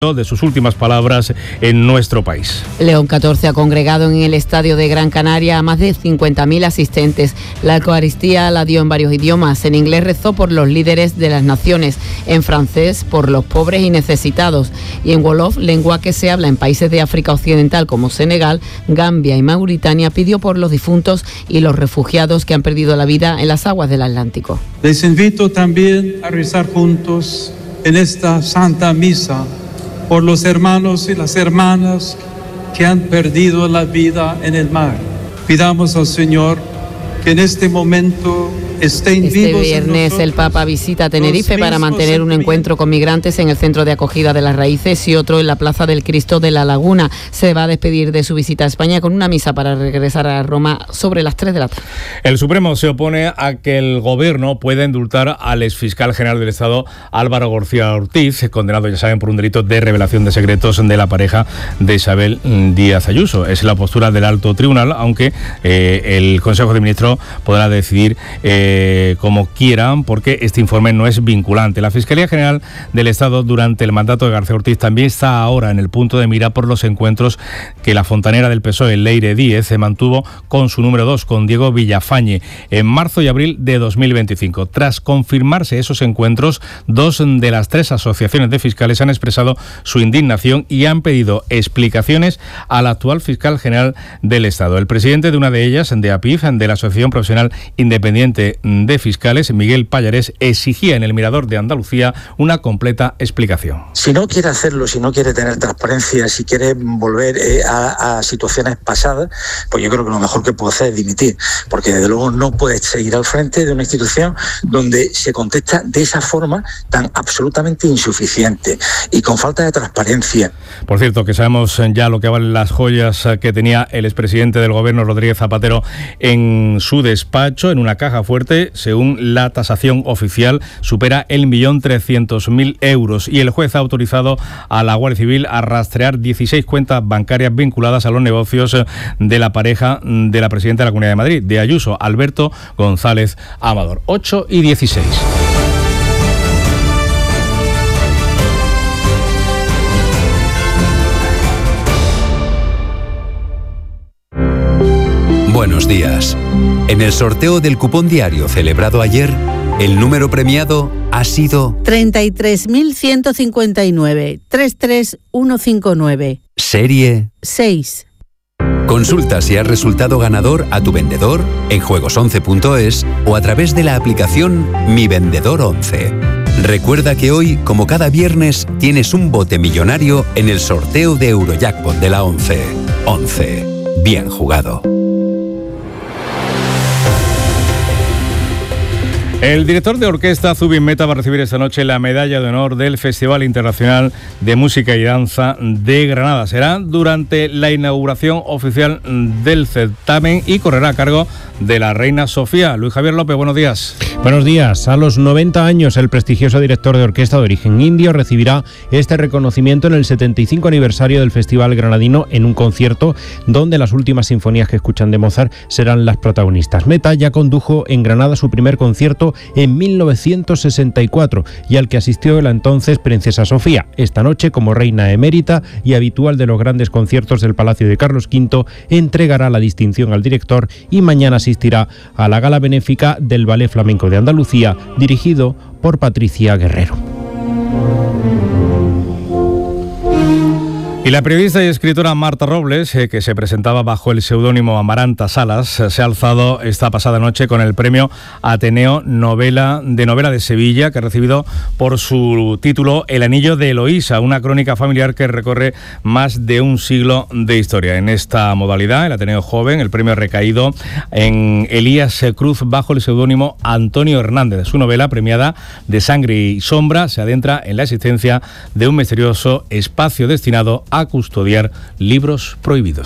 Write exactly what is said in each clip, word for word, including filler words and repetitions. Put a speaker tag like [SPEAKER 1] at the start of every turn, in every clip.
[SPEAKER 1] de sus últimas palabras en nuestro país.
[SPEAKER 2] León catorce ha congregado en el estadio de Gran Canaria a más de cincuenta mil asistentes. La Eucaristía la dio en varios idiomas. En inglés rezó por los líderes de las naciones, en francés por los pobres y necesitados, y en wolof, lengua que se habla en países de África Occidental como Senegal, Gambia y Mauritania, pidió por los difuntos y los refugiados que han perdido la vida en las aguas del Atlántico.
[SPEAKER 3] Les invito también a rezar juntos en esta Santa Misa por los hermanos y las hermanas que han perdido la vida en el mar. Pidamos al Señor que en este momento estén
[SPEAKER 2] este
[SPEAKER 3] vivos.
[SPEAKER 2] Este viernes el Papa visita Tenerife para mantener un encuentro con migrantes en el centro de acogida de las Raíces y otro en la Plaza del Cristo de la Laguna. Se va a despedir de su visita a España con una misa para regresar a Roma sobre las tres de la tarde.
[SPEAKER 1] El Supremo se opone a que el Gobierno pueda indultar al exfiscal general del Estado Álvaro García Ortiz, condenado, ya saben, por un delito de revelación de secretos de la pareja de Isabel Díaz Ayuso. Es la postura del alto tribunal, aunque eh, el Consejo de Ministros podrá decidir eh, como quieran, porque este informe no es vinculante. La Fiscalía General del Estado durante el mandato de García Ortiz también está ahora en el punto de mira por los encuentros que la fontanera del P S O E, Leire Díez, se mantuvo con su número dos, con Diego Villafañe, en marzo y abril de dos mil veinticinco. Tras confirmarse esos encuentros, dos de las tres asociaciones de fiscales han expresado su indignación y han pedido explicaciones al actual fiscal general del Estado. El presidente de una de ellas, de A P I F, de la Asociación Profesional Independiente de Fiscales, Miguel Pallarés, exigía en el Mirador de Andalucía una completa explicación.
[SPEAKER 4] Si no quiere hacerlo, si no quiere tener transparencia, si quiere volver eh, a, a situaciones pasadas, pues yo creo que lo mejor que puede hacer es dimitir, porque desde luego no puede seguir al frente de una institución donde se contesta de esa forma tan absolutamente insuficiente y con falta de transparencia.
[SPEAKER 1] Por cierto, que sabemos ya lo que valen las joyas que tenía el expresidente del Gobierno, Rodríguez Zapatero, en su despacho, en una caja fuerte. Según la tasación oficial, supera el millón trescientos mil euros y el juez ha autorizado a la Guardia Civil a rastrear dieciséis cuentas bancarias vinculadas a los negocios de la pareja de la presidenta de la Comunidad de Madrid, de Ayuso, Alberto González Amador. ocho y dieciséis.
[SPEAKER 5] Buenos días. En el sorteo del cupón diario celebrado ayer, el número premiado ha sido
[SPEAKER 6] treinta y tres mil ciento cincuenta y nueve, treinta y tres mil ciento cincuenta y nueve.
[SPEAKER 5] Serie
[SPEAKER 6] seis.
[SPEAKER 5] Consulta si has resultado ganador a tu vendedor en juegos once punto es o a través de la aplicación Mi Vendedor once. Recuerda que hoy, como cada viernes, tienes un bote millonario en el sorteo de Eurojackpot de la once. once. Bien jugado.
[SPEAKER 1] El director de orquesta Zubin Mehta va a recibir esta noche la medalla de honor del Festival Internacional de Música y Danza de Granada. Será durante la inauguración oficial del certamen y correrá a cargo de la reina Sofía. Luis Javier López, buenos días.
[SPEAKER 7] Buenos días. A los noventa años, el prestigioso director de orquesta de origen indio recibirá este reconocimiento en el setenta y cinco aniversario del Festival Granadino, en un concierto donde las últimas sinfonías que escuchan de Mozart serán las protagonistas. Mehta ya condujo en Granada su primer concierto en mil novecientos sesenta y cuatro y al que asistió la entonces princesa Sofía. Esta noche, como reina emérita y habitual de los grandes conciertos del Palacio de Carlos quinto, entregará la distinción al director y mañana asistirá a la gala benéfica del Ballet Flamenco de Andalucía, dirigido por Patricia Guerrero.
[SPEAKER 1] Y la periodista y escritora Marta Robles, eh, que se presentaba bajo el seudónimo Amaranta Salas, eh, se ha alzado esta pasada noche con el premio Ateneo Novela de Novela de Sevilla, que ha recibido por su título El Anillo de Eloísa, una crónica familiar que recorre más de un siglo de historia. En esta modalidad, el Ateneo Joven, el premio ha recaído en Elías Cruz bajo el seudónimo Antonio Hernández. Su novela, premiada de Sangre y Sombra, se adentra en la existencia de un misterioso espacio destinado a custodiar libros prohibidos.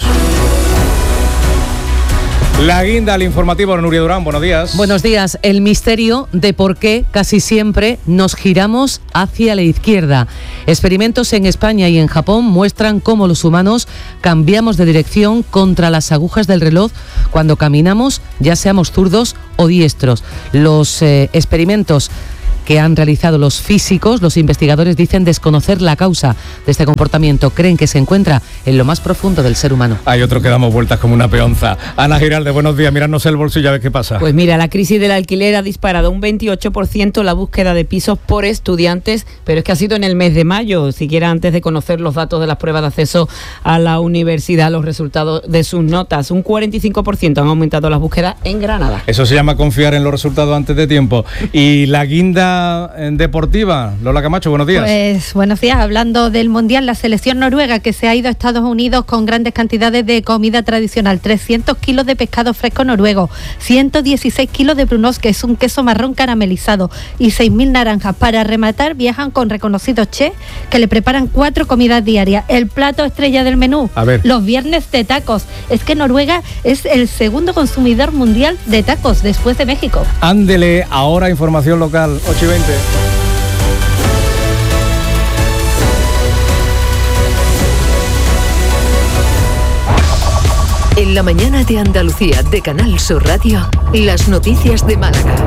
[SPEAKER 1] La guinda al informativo, Nuria Durán, buenos días.
[SPEAKER 8] Buenos días. El misterio de por qué casi siempre nos giramos hacia la izquierda. Experimentos en España y en Japón muestran cómo los humanos cambiamos de dirección contra las agujas del reloj cuando caminamos, ya seamos zurdos o diestros. Los eh, experimentos que han realizado los físicos, los investigadores dicen desconocer la causa de este comportamiento. Creen que se encuentra en lo más profundo del ser humano.
[SPEAKER 1] Hay otro que damos vueltas como una peonza. Ana Giralde, buenos días. Míranos el bolsillo a ver qué pasa.
[SPEAKER 2] Pues mira, la crisis del alquiler ha disparado un veintiocho por ciento la búsqueda de pisos por estudiantes, pero es que ha sido en el mes de mayo, siquiera antes de conocer los datos de las pruebas de acceso a la universidad, los resultados de sus notas. Un cuarenta y cinco por ciento han aumentado las búsquedas en Granada.
[SPEAKER 1] Eso se llama confiar en los resultados antes de tiempo. Y la guinda deportiva, Lola Camacho, buenos días.
[SPEAKER 9] Pues buenos días, hablando del Mundial, la selección noruega que se ha ido a Estados Unidos con grandes cantidades de comida tradicional, trescientos kilos de pescado fresco noruego, ciento dieciséis kilos de brunost, que es un queso marrón caramelizado, y seis mil naranjas. Para rematar, viajan con reconocidos chefs que le preparan cuatro comidas diarias. El plato estrella del menú,
[SPEAKER 1] a ver,
[SPEAKER 9] los viernes de tacos. Es que Noruega es el segundo consumidor mundial de tacos después de México.
[SPEAKER 1] Ándele, ahora información local, ocho y veinte.
[SPEAKER 10] En la mañana de Andalucía de Canal Sur Radio, las noticias de Málaga.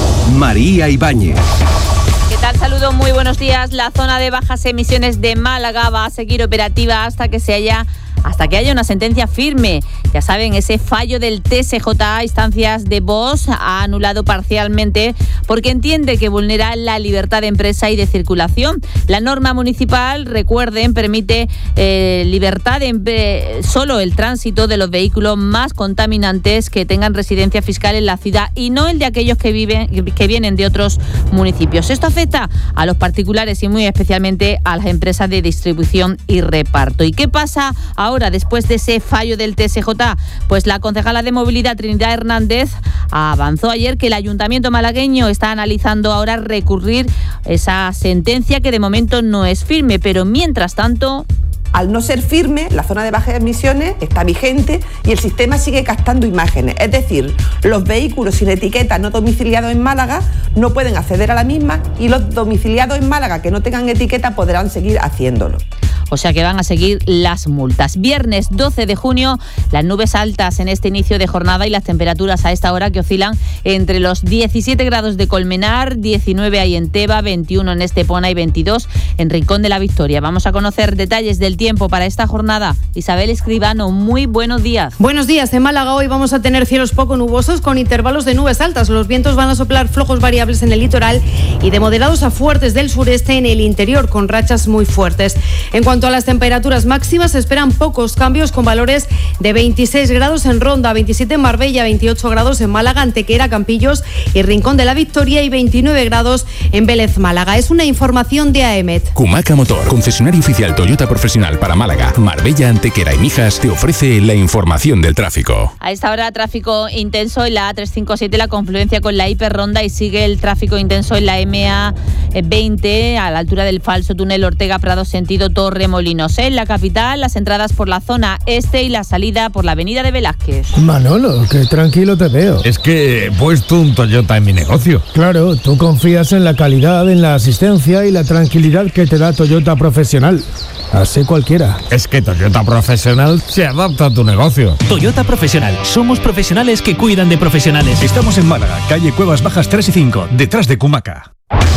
[SPEAKER 5] María Ibáñez.
[SPEAKER 11] ¿Qué tal? Saludos, muy buenos días. La zona de bajas emisiones de Málaga va a seguir operativa hasta que se haya hasta que haya una sentencia firme. Ya saben, ese fallo del T S J a instancias de Vox ha anulado parcialmente porque entiende que vulnera la libertad de empresa y de circulación. La norma municipal, recuerden, permite eh, libertad de solo el tránsito de los vehículos más contaminantes que tengan residencia fiscal en la ciudad y no el de aquellos que viven que vienen de otros municipios. Esto afecta a los particulares y muy especialmente a las empresas de distribución y reparto. ¿Y qué pasa ahora después de ese fallo del T S J? Pues la concejala de Movilidad, Trinidad Hernández, avanzó ayer que el Ayuntamiento malagueño está analizando ahora recurrir esa sentencia que de momento no es firme, pero mientras tanto...
[SPEAKER 12] Al no ser firme, la zona de bajas emisiones está vigente y el sistema sigue captando imágenes. Es decir, los vehículos sin etiqueta no domiciliados en Málaga no pueden acceder a la misma y los domiciliados en Málaga que no tengan etiqueta podrán seguir haciéndolo.
[SPEAKER 11] O sea que van a seguir las multas. Viernes doce de junio, las nubes altas en este inicio de jornada y las temperaturas a esta hora que oscilan entre los diecisiete grados de Colmenar, diecinueve ahí en Teba, veintiuno en Estepona y veintidós en Rincón de la Victoria. Vamos a conocer detalles del tiempo para esta jornada. Isabel Escribano, muy buenos días.
[SPEAKER 13] Buenos días. En Málaga hoy vamos a tener cielos poco nubosos con intervalos de nubes altas. Los vientos van a soplar flojos variables en el litoral y de moderados a fuertes del sureste en el interior con rachas muy fuertes. En cuanto a las temperaturas máximas, se esperan pocos cambios con valores de veintiséis grados en Ronda, veintisiete en Marbella, veintiocho grados en Málaga, Antequera, Campillos y Rincón de la Victoria y veintinueve grados en Vélez, Málaga. Es una información de AEMET.
[SPEAKER 14] Cumaca Motor, concesionario oficial Toyota profesional para Málaga, Marbella, Antequera y Mijas, te ofrece la información del tráfico.
[SPEAKER 11] A esta hora tráfico intenso en la A trescientos cincuenta y siete, la confluencia con la Hiperronda, y sigue el tráfico intenso en la M A veinte a la altura del falso túnel Ortega Prado sentido Torremolinos. En la capital, las entradas por la zona este y la salida por la avenida de Velázquez.
[SPEAKER 15] Manolo, qué tranquilo te veo.
[SPEAKER 16] Es que he puesto un Toyota en mi negocio.
[SPEAKER 15] Claro, tú confías en la calidad, en la asistencia y la tranquilidad que te da Toyota Profesional. Así cualquiera.
[SPEAKER 16] Es que Toyota Profesional se adapta a tu negocio.
[SPEAKER 17] Toyota Profesional. Somos profesionales que cuidan de profesionales.
[SPEAKER 18] Estamos en Málaga, calle Cuevas Bajas tres y cinco, detrás de Cumaca.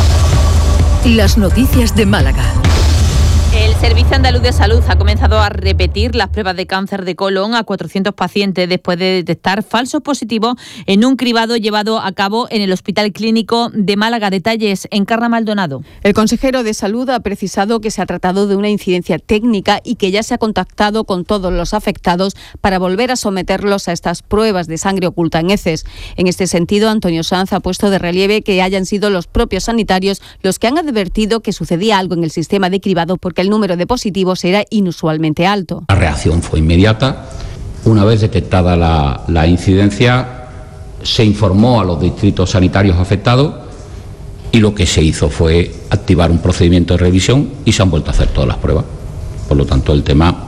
[SPEAKER 10] Las noticias de Málaga.
[SPEAKER 11] El Servicio Andaluz de Salud ha comenzado a repetir las pruebas de cáncer de colon a cuatrocientos pacientes después de detectar falsos positivos en un cribado llevado a cabo en el Hospital Clínico de Málaga. Detalles en Carla Maldonado.
[SPEAKER 19] El consejero de Salud ha precisado que se ha tratado de una incidencia técnica y que ya se ha contactado con todos los afectados para volver a someterlos a estas pruebas de sangre oculta en heces. En este sentido, Antonio Sanz ha puesto de relieve que hayan sido los propios sanitarios los que han advertido que sucedía algo en el sistema de cribado porque el número de positivos era inusualmente alto.
[SPEAKER 20] La reacción fue inmediata. Una vez detectada la, la incidencia, se informó a los distritos sanitarios afectados y lo que se hizo fue activar un procedimiento de revisión y se han vuelto a hacer todas las pruebas. Por lo tanto, el tema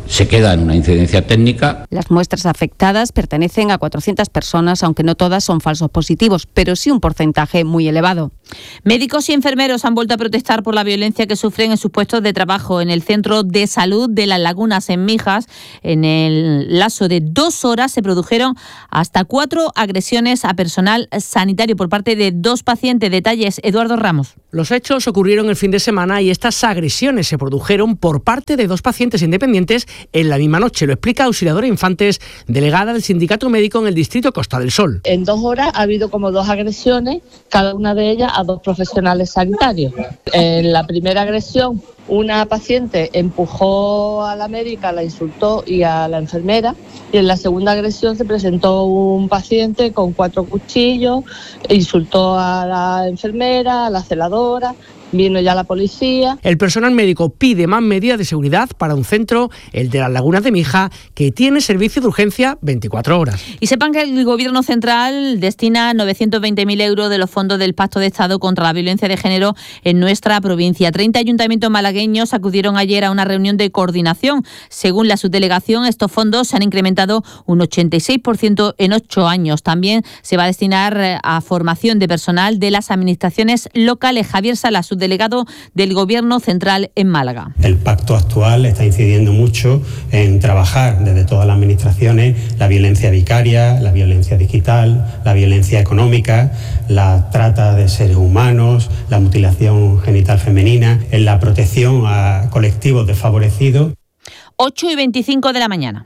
[SPEAKER 20] se queda en una incidencia técnica.
[SPEAKER 19] Las muestras afectadas pertenecen a cuatrocientas personas, aunque no todas son falsos positivos, pero sí un porcentaje muy elevado.
[SPEAKER 11] Médicos y enfermeros han vuelto a protestar por la violencia que sufren en sus puestos de trabajo. En el Centro de Salud de Las Lagunas, en Mijas, en el lapso de dos horas se produjeron hasta cuatro agresiones a personal sanitario por parte de dos pacientes. Detalles, Eduardo Ramos.
[SPEAKER 21] Los hechos ocurrieron el fin de semana y estas agresiones se produjeron por parte de dos pacientes independientes en la misma noche. Lo explica Auxiliadora Infantes, delegada del Sindicato Médico en el distrito Costa del Sol.
[SPEAKER 22] En dos horas ha habido como dos agresiones, cada una de ellas a dos profesionales sanitarios. En la primera agresión, una paciente empujó a la médica, la insultó y a la enfermera, y en la segunda agresión se presentó un paciente con cuatro cuchillos, insultó a la enfermera, a la celadora. Vino ya la policía.
[SPEAKER 21] El personal médico pide más medidas de seguridad para un centro, el de Las Lagunas de Mijas, que tiene servicio de urgencia veinticuatro horas.
[SPEAKER 11] Y sepan que el Gobierno central destina novecientos veinte mil euros de los fondos del Pacto de Estado contra la Violencia de Género en nuestra provincia. treinta ayuntamientos malagueños acudieron ayer a una reunión de coordinación. Según la subdelegación, estos fondos se han incrementado un ochenta y seis por ciento en ocho años. También se va a destinar a formación de personal de las administraciones locales. Javier Salas, delegado del Gobierno central en Málaga.
[SPEAKER 23] El pacto actual está incidiendo mucho en trabajar desde todas las administraciones la violencia vicaria, la violencia digital, la violencia económica, la trata de seres humanos, la mutilación genital femenina, en la protección a colectivos desfavorecidos.
[SPEAKER 11] ocho y veinticinco de la mañana.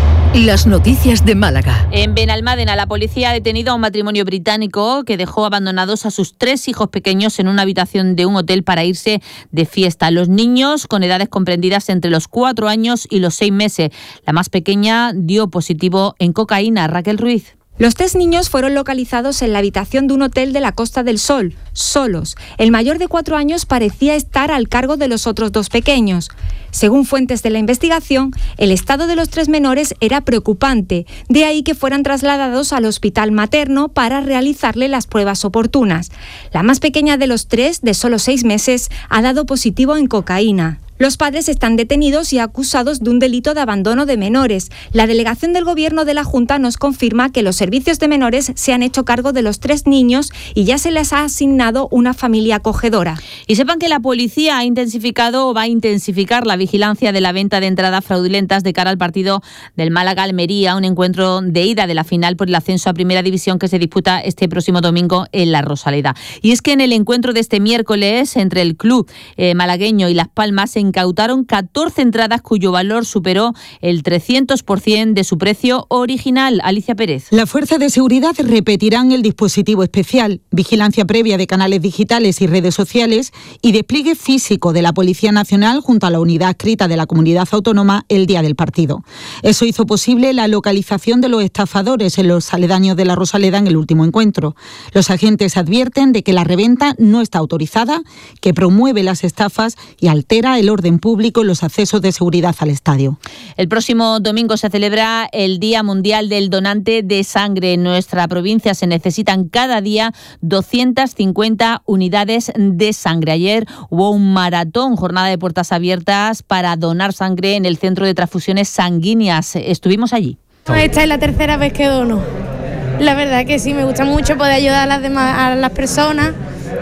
[SPEAKER 10] Las noticias de Málaga.
[SPEAKER 11] En Benalmádena, la policía ha detenido a un matrimonio británico que dejó abandonados a sus tres hijos pequeños en una habitación de un hotel para irse de fiesta. Los niños con edades comprendidas entre los cuatro años y los seis meses. La más pequeña dio positivo en cocaína. Raquel Ruiz.
[SPEAKER 24] Los tres niños fueron localizados en la habitación de un hotel de la Costa del Sol, solos. El mayor de cuatro años parecía estar al cargo de los otros dos pequeños. Según fuentes de la investigación, el estado de los tres menores era preocupante, de ahí que fueran trasladados al hospital materno para realizarle las pruebas oportunas. La más pequeña de los tres, de solo seis meses, ha dado positivo en cocaína. Los padres están detenidos y acusados de un delito de abandono de menores. La delegación del Gobierno de la Junta nos confirma que los servicios de menores se han hecho cargo de los tres niños y ya se les ha asignado una familia acogedora.
[SPEAKER 11] Y sepan que la policía ha intensificado o va a intensificar la vigilancia de la venta de entradas fraudulentas de cara al partido del Málaga-Almería, un encuentro de ida de la final por el ascenso a Primera División que se disputa este próximo domingo en La Rosaleda. Y es que en el encuentro de este miércoles entre el club eh, malagueño y Las Palmas se incautaron catorce entradas cuyo valor superó el trescientos por ciento de su precio original. Alicia Pérez.
[SPEAKER 25] La Fuerza de Seguridad repetirán el dispositivo especial, vigilancia previa de canales digitales y redes sociales y despliegue físico de la Policía Nacional junto a la unidad adscrita de la Comunidad Autónoma el día del partido. Eso hizo posible la localización de los estafadores en los aledaños de La Rosaleda en el último encuentro. Los agentes advierten de que la reventa no está autorizada, que promueve las estafas y altera el orden público en los accesos de seguridad al estadio.
[SPEAKER 11] El próximo domingo se celebra el Día Mundial del Donante de Sangre. En nuestra provincia se necesitan cada día doscientas cincuenta unidades de sangre. Ayer hubo un maratón, jornada de puertas abiertas para donar sangre en el Centro de Transfusiones Sanguíneas. Estuvimos allí.
[SPEAKER 26] Esta es la tercera vez que dono. La verdad que sí, me gusta mucho poder ayudar a las demás, a las personas.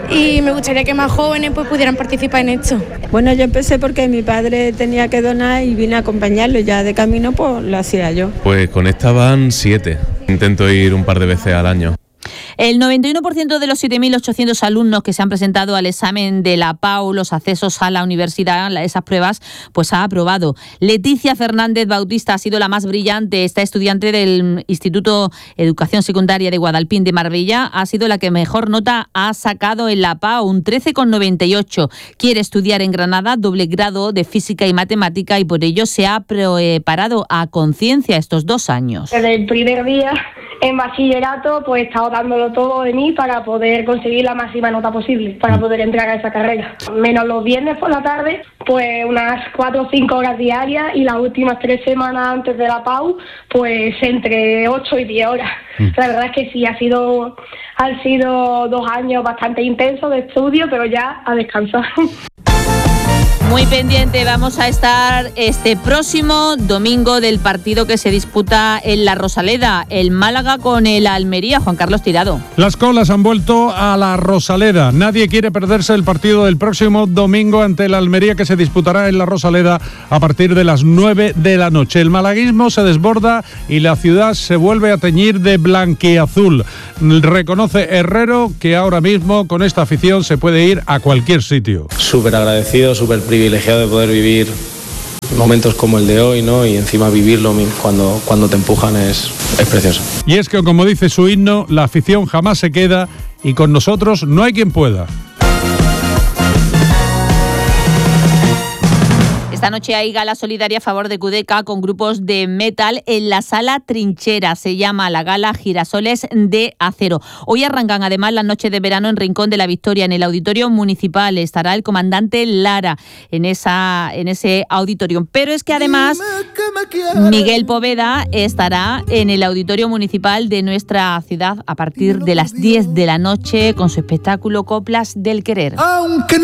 [SPEAKER 26] Y me gustaría que más jóvenes pues pudieran participar en esto.
[SPEAKER 27] Bueno, yo empecé porque mi padre tenía que donar y vine a acompañarlo, ya de camino pues lo hacía yo.
[SPEAKER 28] Pues con esta van siete, intento ir un par de veces al año.
[SPEAKER 11] El noventa y uno por ciento de los siete mil ochocientos alumnos que se han presentado al examen de la P A U, los accesos a la universidad, esas pruebas, pues ha aprobado. Leticia Fernández Bautista ha sido la más brillante. Esta estudiante del Instituto Educación Secundaria de Guadalpín de Marbella ha sido la que mejor nota ha sacado en la P A U, un trece coma noventa y ocho. Quiere estudiar en Granada doble grado de Física y Matemática y por ello se ha preparado a conciencia estos dos años.
[SPEAKER 29] Desde el primer día en bachillerato pues he estado dándolo todo de mí para poder conseguir la máxima nota posible, para poder entrar a esa carrera. Menos los viernes por la tarde, pues unas cuatro o cinco horas diarias y las últimas tres semanas antes de la P A U, pues entre ocho y diez horas. Mm. La verdad es que sí, ha sido, han sido dos años bastante intensos de estudio, pero ya a descansar.
[SPEAKER 11] Muy pendiente, vamos a estar este próximo domingo del partido que se disputa en La Rosaleda, el Málaga con el Almería. Juan Carlos Tirado.
[SPEAKER 1] Las colas han vuelto a La Rosaleda. Nadie quiere perderse el partido del próximo domingo ante el Almería, que se disputará en La Rosaleda a partir de las nueve de la noche. El malaguismo se desborda y la ciudad se vuelve a teñir de blanquiazul. Reconoce Herrero que ahora mismo con esta afición se puede ir a cualquier sitio.
[SPEAKER 2] Súper agradecido, súper privilegiado de poder vivir momentos como el de hoy, ¿no? Y encima vivirlo cuando, cuando te empujan es, es precioso.
[SPEAKER 1] Y es que, como dice su himno, la afición jamás se queda y con nosotros no hay quien pueda.
[SPEAKER 11] Esta noche hay gala solidaria a favor de Cudeca con grupos de metal en la Sala Trinchera. Se llama la gala Girasoles de Acero. Hoy arrancan además las noches de verano en Rincón de la Victoria, en el Auditorio Municipal. Estará el comandante Lara en, esa, en ese auditorio. Pero es que además Miguel Poveda estará en el Auditorio Municipal de nuestra ciudad a partir de las diez de la noche con su espectáculo Coplas del Querer.
[SPEAKER 3] Aunque